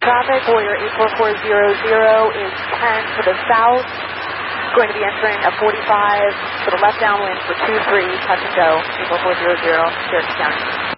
traffic. Warrior 84400 is 10 to the south. Going to be entering a 45 for the left downwind for 23, touch and go, 84400, Cherokee County.